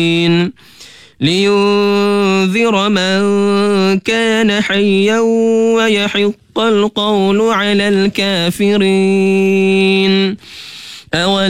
لينذر من كان حيا ويحق القول على الكافرين.